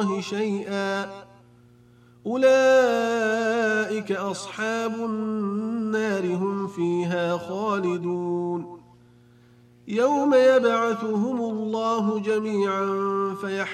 شيئا أولئك أصحاب النار هم فيها خالدون يوم يبعثهم الله جميعا